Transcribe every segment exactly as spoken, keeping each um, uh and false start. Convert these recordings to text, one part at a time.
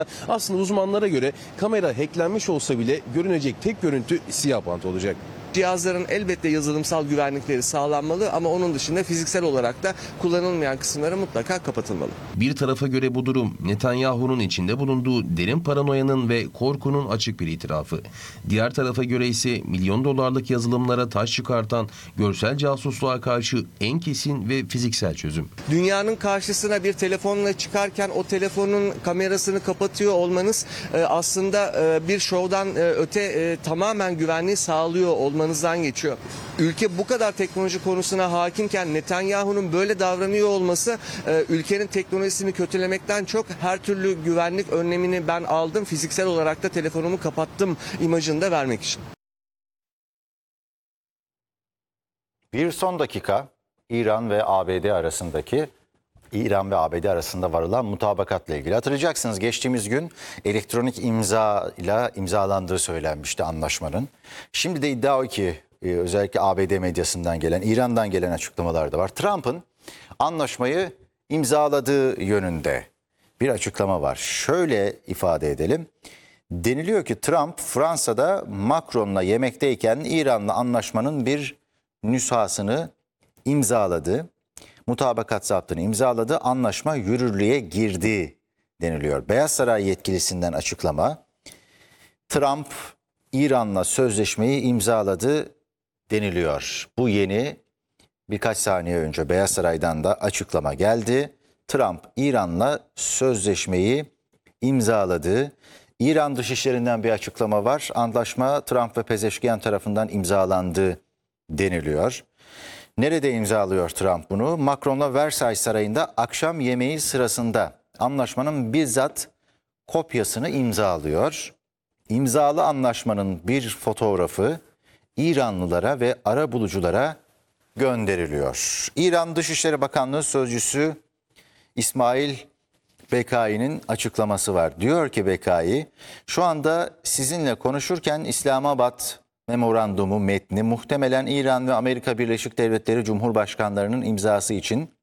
Aslında uzmanlara göre kamera hacklenmiş olsa bile görünecek tek görüntü siyah bant olacak. Cihazların elbette yazılımsal güvenlikleri sağlanmalı ama onun dışında fiziksel olarak da kullanılmayan kısımları mutlaka kapatılmalı. Bir tarafa göre bu durum Netanyahu'nun içinde bulunduğu derin paranoyanın ve korkunun açık bir itirafı. Diğer tarafa göre ise milyon dolarlık yazılımlara taş çıkartan görsel casusluğa karşı en kesin ve fiziksel çözüm. Dünyanın karşısına bir telefonla çıkarken o telefonun kamerasını kapatıyor olmanız aslında bir şovdan öte tamamen güvenliği sağlıyor olmanız manızdan geçiyor. Ülke bu kadar teknoloji konusuna hakimken Netanyahu'nun böyle davranıyor olması ülkenin teknolojisini kötülemekten çok her türlü güvenlik önlemini ben aldım, fiziksel olarak da telefonumu kapattım imajını da vermek için. Bir son dakika İran ve A B D arasındaki İran ve A B D arasında varılan mutabakatla ilgili. Hatırlayacaksınız geçtiğimiz gün elektronik imza ile imzalandığı söylenmişti anlaşmanın. Şimdi de iddia o ki özellikle A B D medyasından gelen, İran'dan gelen açıklamalar da var. Trump'ın anlaşmayı imzaladığı yönünde bir açıklama var. Şöyle ifade edelim. Deniliyor ki Trump Fransa'da Macron'la yemekteyken İran'la anlaşmanın bir nüshasını imzaladı. Mutabakat zaptını imzaladı, anlaşma yürürlüğe girdi deniliyor. Beyaz Saray yetkilisinden açıklama, Trump İran'la sözleşmeyi imzaladı deniliyor. Bu yeni, birkaç saniye önce Beyaz Saray'dan da açıklama geldi. Trump İran'la sözleşmeyi imzaladı. İran Dışişleri'nden bir açıklama var. Anlaşma Trump ve Pezeşkiyan tarafından imzalandı deniliyor. Nerede imzalıyor Trump bunu? Macron'la Versailles Sarayı'nda akşam yemeği sırasında anlaşmanın bizzat kopyasını imzalıyor. İmzalı anlaşmanın bir fotoğrafı İranlılara ve arabuluculara gönderiliyor. İran Dışişleri Bakanlığı Sözcüsü İsmail Bekai'nin açıklaması var. Diyor ki Bekai, şu anda sizinle konuşurken İslamabad memorandumu metni muhtemelen İran ve Amerika Birleşik Devletleri Cumhurbaşkanlarının imzası için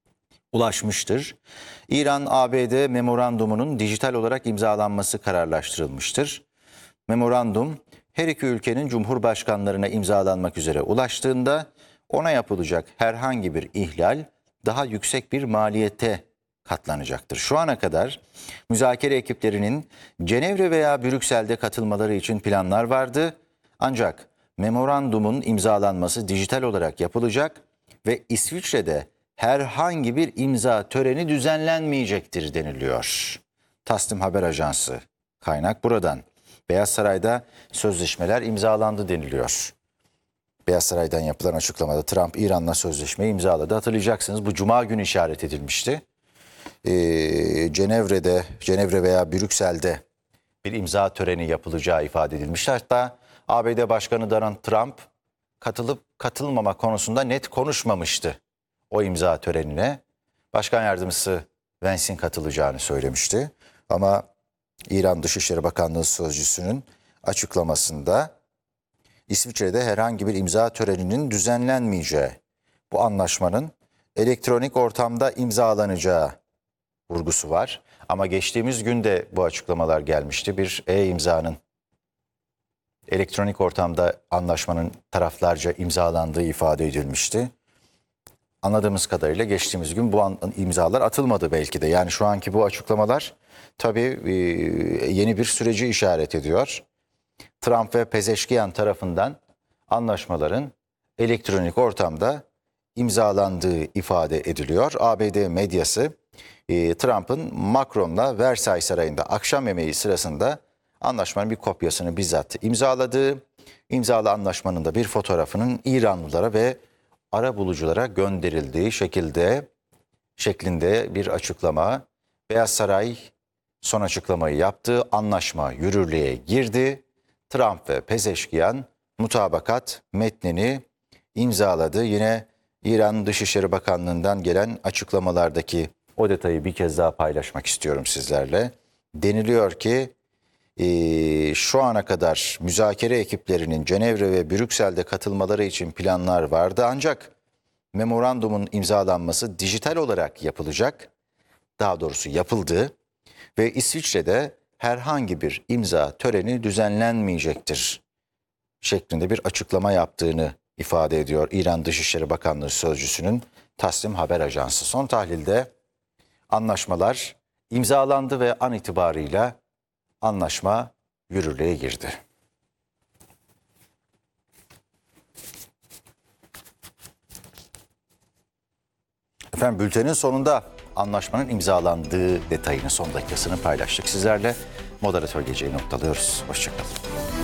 ulaşmıştır. İran-A B D memorandumunun dijital olarak imzalanması kararlaştırılmıştır. Memorandum her iki ülkenin cumhurbaşkanlarına imzalanmak üzere ulaştığında ona yapılacak herhangi bir ihlal daha yüksek bir maliyete katlanacaktır. Şu ana kadar müzakere ekiplerinin Cenevre veya Brüksel'de katılmaları için planlar vardı. Ancak memorandumun imzalanması dijital olarak yapılacak ve İsviçre'de herhangi bir imza töreni düzenlenmeyecektir deniliyor. Tasnim Haber Ajansı, kaynak buradan. Beyaz Saray'da sözleşmeler imzalandı deniliyor. Beyaz Saray'dan yapılan açıklamada Trump İran'la sözleşmeyi imzaladı. Hatırlayacaksınız bu Cuma günü işaret edilmişti. Ee, Cenevre'de, Cenevre veya Brüksel'de bir imza töreni yapılacağı ifade edilmişti. Hatta A B D Başkanı Donald Trump katılıp katılmama konusunda net konuşmamıştı o imza törenine. Başkan Yardımcısı Vance'in katılacağını söylemişti. Ama İran Dışişleri Bakanlığı Sözcüsü'nün açıklamasında İsviçre'de herhangi bir imza töreninin düzenlenmeyeceği, bu anlaşmanın elektronik ortamda imzalanacağı vurgusu var. Ama geçtiğimiz günde bu açıklamalar gelmişti. Bir e-imzanın elektronik ortamda anlaşmanın taraflarca imzalandığı ifade edilmişti. Anladığımız kadarıyla geçtiğimiz gün bu imzalar atılmadı belki de. Yani şu anki bu açıklamalar tabii yeni bir süreci işaret ediyor. Trump ve Pezeşkiyan tarafından anlaşmaların elektronik ortamda imzalandığı ifade ediliyor. A B D medyası Trump'ın Macron'la Versailles Sarayı'nda akşam yemeği sırasında anlaşmanın bir kopyasını bizzat imzaladığı, imzalı anlaşmanın da bir fotoğrafının İranlılara ve arabuluculara gönderildiği şekilde şeklinde bir açıklama. Beyaz Saray son açıklamayı yaptı. Anlaşma yürürlüğe girdi. Trump ve Pezeşkiyan mutabakat metnini imzaladı. Yine İran Dışişleri Bakanlığı'ndan gelen açıklamalardaki o detayı bir kez daha paylaşmak istiyorum sizlerle. Deniliyor ki e, şu ana kadar müzakere ekiplerinin Cenevre ve Brüksel'de katılmaları için planlar vardı. Ancak memorandumun imzalanması dijital olarak yapılacak. Daha doğrusu yapıldı. ve İsviçre'de herhangi bir imza töreni düzenlenmeyecektir şeklinde bir açıklama yaptığını ifade ediyor İran Dışişleri Bakanlığı Sözcüsü'nün Tasnim Haber Ajansı. Son tahlilde anlaşmalar imzalandı ve an itibarıyla anlaşma yürürlüğe girdi. Efendim bültenin sonunda anlaşmanın imzalandığı detayını son dakikasını paylaştık sizlerle. Moderatör geceyi noktalıyoruz. Hoşçakalın.